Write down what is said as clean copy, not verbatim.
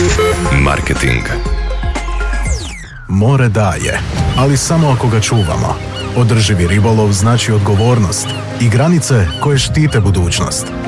Marketing. More daje, ali samo ako ga čuvamo. Održivi ribolov znači odgovornost i granice koje štite budućnost.